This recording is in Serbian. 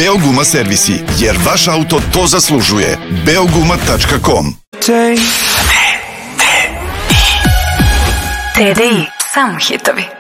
Beoguma servisi, jer vaš auto to zaslužuje. Beoguma.com. TDI, samo hitovi.